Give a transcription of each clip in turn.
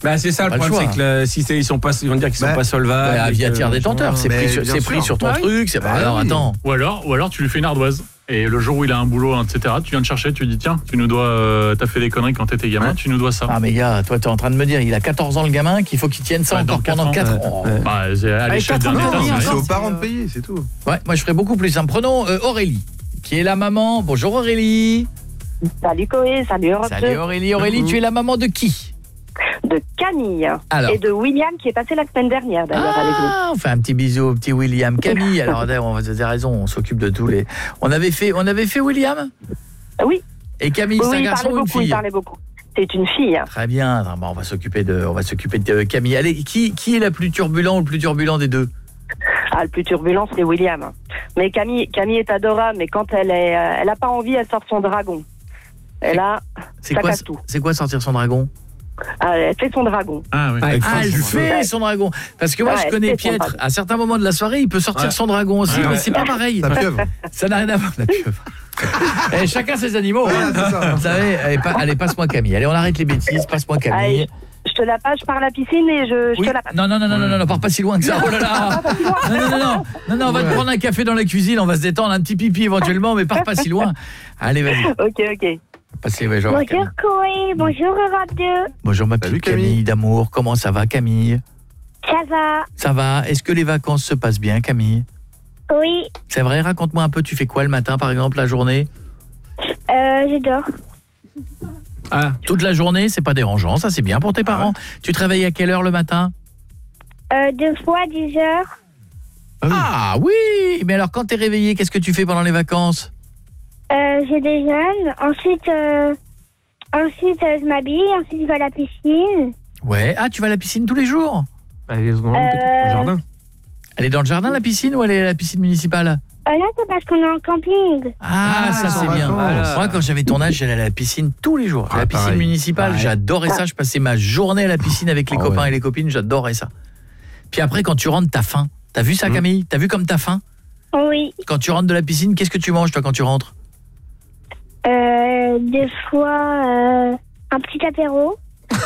Bah c'est ça le problème, c'est que si ils sont pas, ils vont dire qu'ils sont pas solvables. Via tiers détenteur, c'est pris sur ton truc, c'est pas. Alors attends. Ou alors tu lui fais une ardoise. Et le jour où il a un boulot, etc., tu viens le chercher, tu lui dis tiens, tu nous dois, t'as fait des conneries quand t'étais gamin, tu nous dois ça. Ah mais gars, toi t'es en train de me dire, il a 14 ans le gamin, qu'il faut qu'il tienne ça encore pendant 4 ans. Bah, à l'échelle d'un État, c'est aux parents de payer, c'est tout. Ouais, moi je ferais beaucoup plus simple. Prenons Aurélie, qui est la maman. Bonjour Aurélie. Salut Coé, salut Europe 2. Salut Aurélie. Aurélie, tu es la maman de qui? De Camille. Et de William qui est passé la semaine dernière d'ailleurs avec nous. On fait un petit bisou au petit William. Camille, alors on a raison, on s'occupe de tous les... On avait fait William? Oui. Et Camille, c'est un garçon ou une fille? Il parlait beaucoup. C'est une fille. Très bien. Bon, on va s'occuper de Camille. Allez, qui est la plus turbulente ou le plus turbulent des deux? Le plus turbulent, c'est William. Mais Camille est adorable, mais quand elle a pas envie, elle sort son dragon. Et là, ça casse tout. C'est quoi sortir son dragon? Elle fait son dragon. Elle fait son dragon. Parce que moi, je connais Pietre. À certains moments de la soirée, il peut sortir son dragon aussi, mais c'est pas pareil. La pieuvre. Ça n'a rien à voir, la pieuvre. Chacun ses animaux. Vous savez, allez, passe-moi Camille. Allez, on arrête les bêtises, passe-moi Camille. Allez, je te la passe, je pars à la piscine et je te la passe. Non, pars pas si loin que ça. Oh là là. Non, on va te prendre un café dans la cuisine, on va se détendre, un petit pipi éventuellement, mais pars pas si loin. Allez, vas-y. Ok. Bonjour Coé, bonjour Europe 2. Bonjour ma petite Camille d'amour, comment ça va Camille? Ça va. Ça va, est-ce que les vacances se passent bien Camille? Oui. C'est vrai, raconte-moi un peu, tu fais quoi le matin par exemple, la journée? Je dors. Toute la journée, c'est pas dérangeant, ça c'est bien pour tes parents. Tu te réveilles à quelle heure le matin? 2 fois 10 heures. Ah oui, mais alors quand t'es réveillé, qu'est-ce que tu fais pendant les vacances? Je déjeune, ensuite je m'habille, ensuite je vais à la piscine. Ouais, tu vas à la piscine tous les jours? Elle est dans le jardin. Elle est dans le jardin la piscine ou elle est à la piscine municipale? Là c'est parce qu'on est en camping. Ça c'est bien. Moi quand j'avais ton âge, j'allais à la piscine tous les jours. La piscine municipale, j'adorais ça, je passais ma journée à la piscine avec les copains et les copines, j'adorais ça. Puis après quand tu rentres, t'as faim. T'as vu ça Camille? T'as vu comme t'as faim? Oui. Quand tu rentres de la piscine, qu'est-ce que tu manges toi quand tu rentres? Des fois un petit apéro. Oui.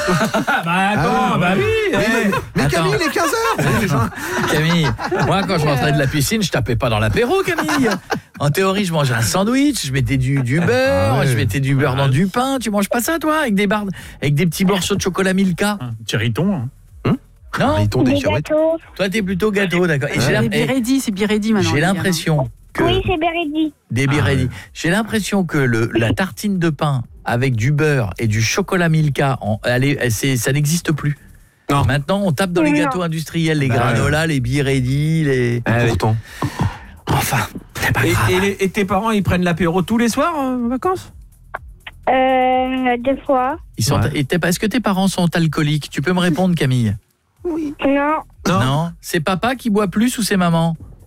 Mais Camille, il est 15h. Camille, moi quand je rentrais de la piscine, je tapais pas dans l'apéro Camille. En théorie, je mangeais un sandwich, je mettais du beurre, je mettais du beurre dans du pain. Tu manges pas ça toi avec des petits morceaux de chocolat Milka? Petit riton. Non, des gâteaux. Toi t'es plutôt gâteau, d'accord. C'est Biredi maintenant. J'ai l'impression que Oui, c'est Biredi. Des Biredi. J'ai l'impression que la tartine de pain avec du beurre et du chocolat Milka, ça n'existe plus. Non. Maintenant, on tape dans les gâteaux industriels, les granolas, les Biredi, les... Pourtant. Enfin, c'est pas grave. Et tes parents, ils prennent l'apéro tous les soirs en vacances? 2 fois. Est-ce que tes parents sont alcooliques? Tu peux me répondre, Camille? Oui. Non. Non. C'est papa qui boit plus ou c'est maman?